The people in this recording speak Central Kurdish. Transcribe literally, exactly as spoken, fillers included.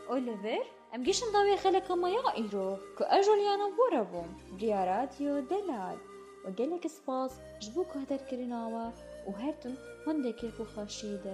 اوليفر ام گیشن داوی خلک مایا ایرو که اجولیانا بورا بوم بریا رادیو دلال و گلک سپاس جبو که هدر کرناوا و هرتن هنده که خو خاشیده